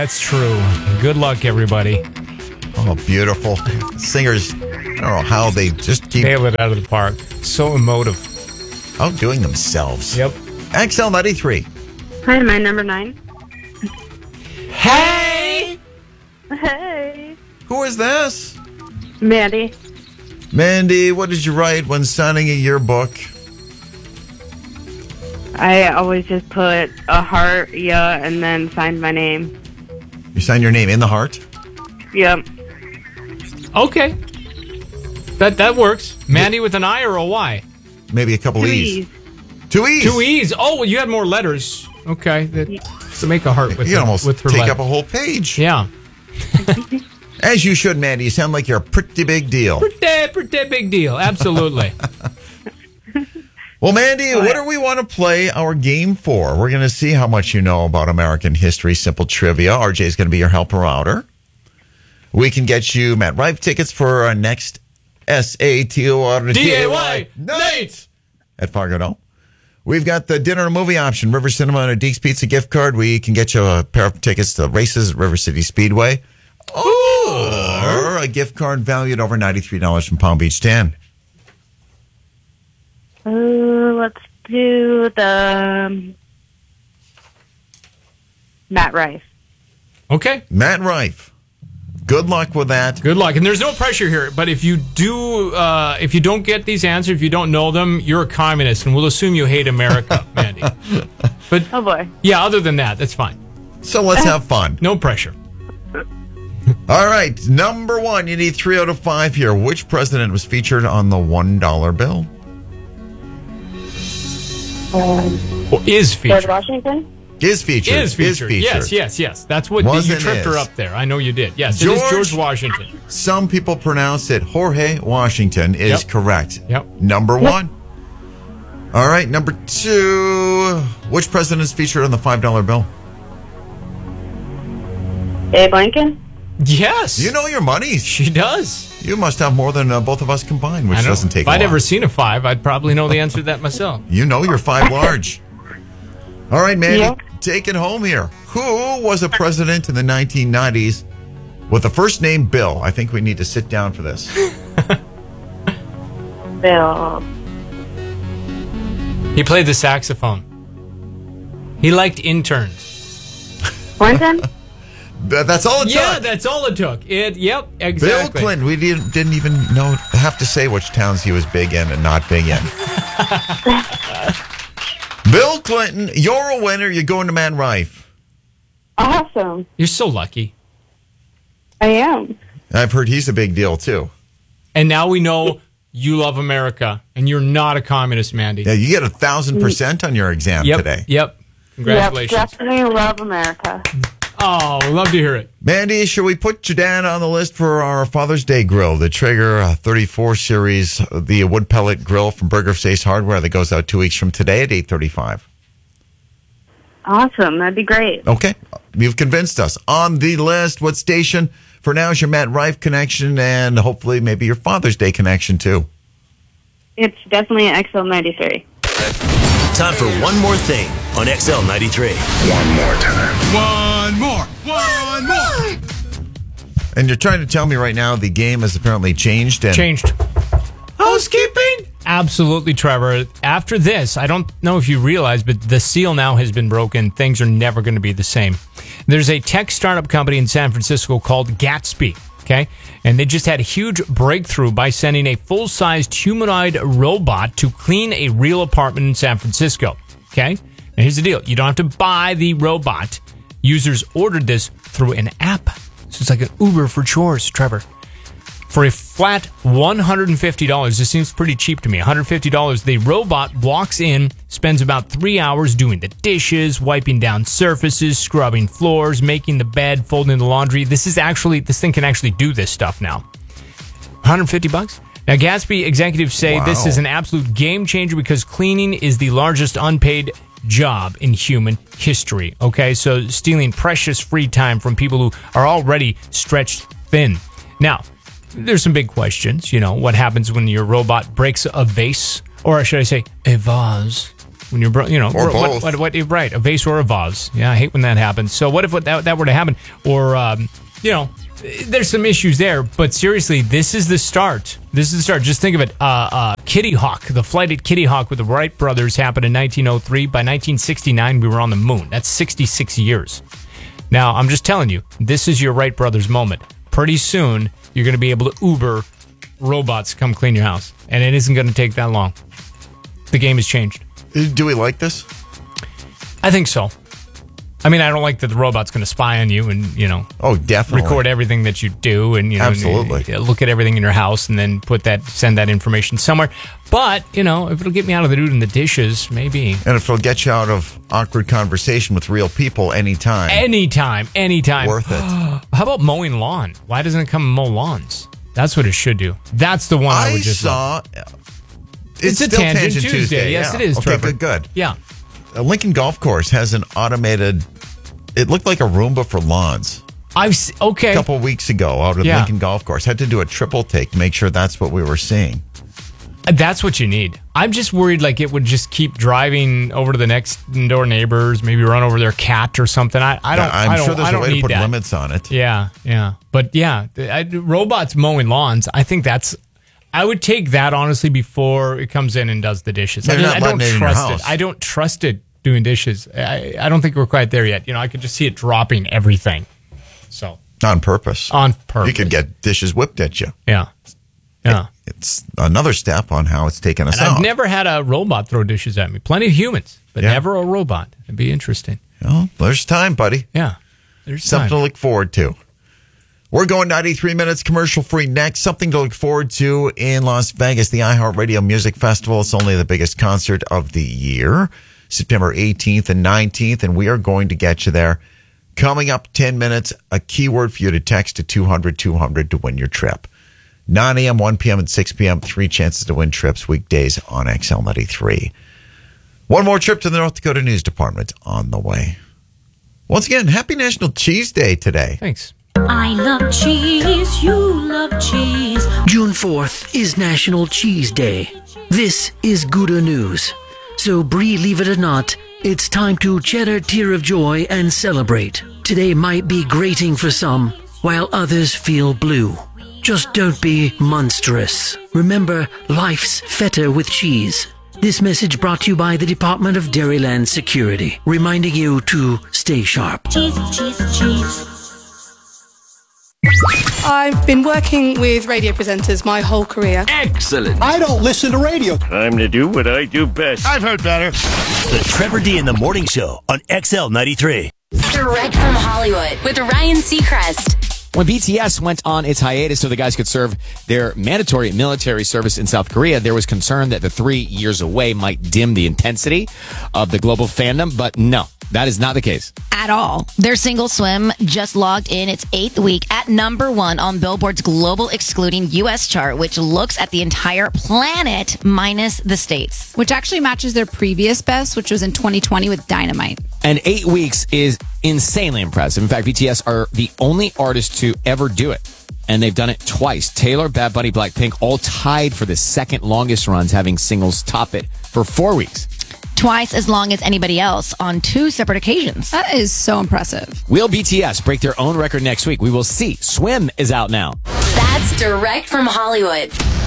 that's true. Good luck, everybody. Oh, beautiful. Singers, I don't know how they just keep Nail it out of the park. So emotive. outdoing themselves. Yep. XL93. Hi, my number 9. Hey! Hey. Who is this? Mandy. Mandy, what did you write when signing a yearbook? I always just put a heart, and then signed my name. You sign your name in the heart? Yep. Okay. That works. Mandy with an I or a Y? Maybe a couple 2 E's. E's. 2 E's. 2 E's. Oh, well, you had more letters. Okay. So make a heart with You her, almost with her take letter. up a whole page. Yeah. As you should, Mandy. You sound like you're a pretty big deal. Pretty big deal. Absolutely. Well, Mandy, what do we want to play our game for? We're going to see how much you know about American history, simple trivia. RJ is going to be your helper outer. We can get you Matt Rife tickets for our next SATORDAY night at Fargo Dome. We've got the dinner and movie option, River Cinema and a Deeks Pizza gift card. We can get you a pair of tickets to races at River City Speedway. Or a gift card valued over $93 from Palm Beach 10. Let's do the Matt Rife. Okay. Matt Rife. Good luck with that. Good luck. And there's no pressure here, but if you don't get these answers, if you don't know them, you're a communist, and we'll assume you hate America, Mandy. But Oh, boy. yeah, other than that, that's fine. So let's have fun. No pressure. All right. Number 1, you need 3 out of 5 here. Which president was featured on the $1 bill? Or is George featured. Washington? Is featured. Is featured. Yes. That's what Wasn't you tripped her is. up there. I know you did. Yes, it is George Washington. Some people pronounce it Jorge Washington is Yep. correct. Yep. Number 1. All right. Number 2. Which president is featured on the $5 bill? Abe Lincoln? Yes. You know your money. She does. You must have more than both of us combined, which I know. doesn't take If I'd long. ever seen a 5, I'd probably know the answer to that myself. You know your 5 large. All right, Mandy, Yep. take it home here. Who was a president in the 1990s with the first name Bill? I think we need to sit down for this. Bill. He played the saxophone. He liked interns. Clinton? That's all it Yeah, took. that's all it took. Yep, Bill exactly. Clinton. We didn't even have to say which towns he was big in and not big in. Bill Clinton, you're a winner. You're going to Man Rife. Awesome. You're so lucky. I am. I've heard he's a big deal, too. And now we know you love America, and you're not a communist, Mandy. Yeah, you get 1,000% on your exam today. Yep. Congratulations. Yep, definitely love America. Oh, love to hear it. Mandy, should we put your dad on the list for our Father's Day grill? The Traeger 34 series, the wood pellet grill from Burger Face Hardware that goes out 2 weeks from today at 8:35. Awesome. That'd be great. Okay, you've convinced us. On the list, what station for now is your Matt Rife connection and hopefully maybe your Father's Day connection too? It's definitely an XL93. Time for one more thing on XL93. One more time. One more. And you're trying to tell me right now the game has apparently changed. And Changed. Housekeeping? Absolutely, Trevor. After this, I don't know if you realize, but the seal now has been broken. Things are never going to be the same. There's a tech startup company in San Francisco called Gatsby, okay? And they just had a huge breakthrough by sending a full-sized humanoid robot to clean a real apartment in San Francisco, okay? Now, here's the deal. You don't have to buy the robot. Users ordered this through an app. So it's like an Uber for chores, Trevor. For a flat $150, this seems pretty cheap to me. $150, the robot walks in, spends about 3 hours doing the dishes, wiping down surfaces, scrubbing floors, making the bed, folding the laundry. This thing can actually do this stuff now. $150? Now, Gatsby executives say this is an absolute game changer because cleaning is the largest unpaid job in human history. Okay, so stealing precious free time from people who are already stretched thin. Now, there's some big questions. You know, what happens when your robot breaks a vase? Or should I say, a vase? when you're, Or both. Right, a vase or a vase. Yeah, I hate when that happens. So what if that were to happen? Or, there's some issues there, but seriously, this is the start. Just think of it. Kitty Hawk, the flight at Kitty Hawk with the Wright brothers happened in 1903. By 1969, we were on the moon. That's 66 years. Now, I'm just telling you, this is your Wright brothers moment. Pretty soon, you're going to be able to Uber robots to come clean your house, and it isn't going to take that long. The game has changed. Do we like this? I think so. I mean, I don't like that the robot's going to spy on you and, Oh, definitely. record everything that you do and, Absolutely. Look at everything in your house and then send that information somewhere. But, if it'll get me out of the doing the dishes, maybe. And if it'll get you out of awkward conversation with real people anytime. Anytime. Worth it. How about mowing lawn? Why doesn't it come and mow lawns? That's what it should do. That's the one I would just love. It's a still Tangent Tuesday. Yes, yeah. it is, Okay, Trevor. good. Yeah. Lincoln Golf Course has an automated, it looked like a Roomba for lawns. Okay. A couple of weeks ago out at Lincoln Golf Course. Had to do a triple take to make sure that's what we were seeing. That's what you need. I'm just worried like it would just keep driving over to the next door neighbors, maybe run over their cat or something. I'm sure there's a way to put limits on it. Yeah. But robots mowing lawns, I think I would take that honestly before it comes in and does the dishes. I don't trust it. I don't trust it doing dishes. I don't think we're quite there yet. I could just see it dropping everything. So On purpose. You could get dishes whipped at you. Yeah. It's another step on how it's taken us out. I've never had a robot throw dishes at me. Plenty of humans, but never a robot. It'd be interesting. Well, there's time, buddy. Yeah. There's something time to look forward to. We're going 93 minutes commercial free next. Something to look forward to in Las Vegas, the iHeartRadio Music Festival. It's only the biggest concert of the year, September 18th and 19th, and we are going to get you there. Coming up 10 minutes, a keyword for you to text to 200-200 to win your trip. 9 a.m., 1 p.m., and 6 p.m., 3 chances to win trips weekdays on XL93. One more trip to the North Dakota News Department on the way. Once again, happy National Cheese Day today. Thanks. I love cheese, you love cheese. June 4th is National Cheese Day. This is Gouda news. So Brie, leave it or not, it's time to shed a tear of joy and celebrate. Today might be grating for some, while others feel blue. Just don't be monstrous. Remember, life's feta with cheese. This message brought to you by the Department of Dairyland Security, reminding you to stay sharp. Cheese, cheese, cheese. I've been working with radio presenters my whole career. Excellent. I don't listen to radio. Time to do what I do best. I've heard better. The Trevor D in the Morning Show on XL93. Direct from Hollywood with Ryan Seacrest. When BTS went on its hiatus so the guys could serve their mandatory military service in South Korea, there was concern that the 3 years away might dim the intensity of the global fandom, but no, that is not the case. At all. Their single Swim just logged in its 8th week at number 1 on Billboard's global excluding U.S. chart, which looks at the entire planet minus the States. Which actually matches their previous best, which was in 2020 with Dynamite. And 8 weeks is insanely impressive. In fact, BTS are the only artist to ever do it. And they've done it twice. Taylor, Bad Bunny, Blackpink all tied for the second longest runs, having singles top it for 4 weeks. Twice as long as anybody else on 2 separate occasions. That is so impressive. Will BTS break their own record next week? We will see. Swim is out now. That's direct from Hollywood.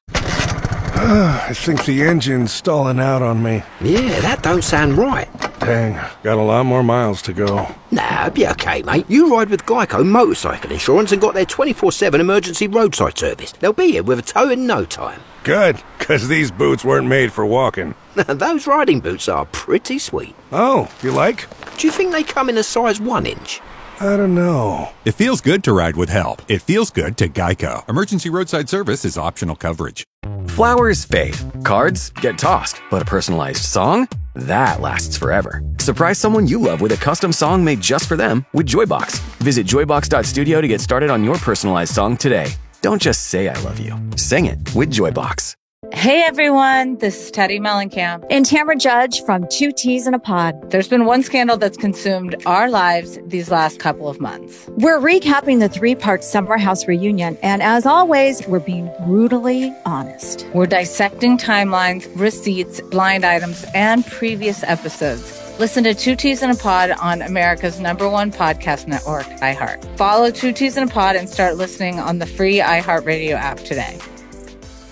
I think the engine's stalling out on me. Yeah, that don't sound right. Dang, got a lot more miles to go. Nah, be okay, mate. You ride with Geico Motorcycle Insurance and got their 24/7 emergency roadside service. They'll be here with a tow in no time. Good, because these boots weren't made for walking. Those riding boots are pretty sweet. Oh, you like? Do you think they come in a size 1 inch? I don't know. It feels good to ride with help. It feels good to Geico. Emergency roadside service is optional coverage. Flowers fade. Cards get tossed. But a personalized song? That lasts forever. Surprise someone you love with a custom song made just for them with Joybox. Visit joybox.studio to get started on your personalized song today. Don't just say I love you. Sing it with Joybox. Hey everyone, this is Teddy Mellencamp and Tamara Judge from Two Teas in a Pod. There's been one scandal that's consumed our lives these last couple of months. We're recapping the 3-part Summer House reunion, and as always, we're being brutally honest. We're dissecting timelines, receipts, blind items, and previous episodes. Listen to Two Teas in a Pod on America's #1 podcast network, iHeart. Follow Two Teas in a Pod and start listening on the free iHeartRadio app today.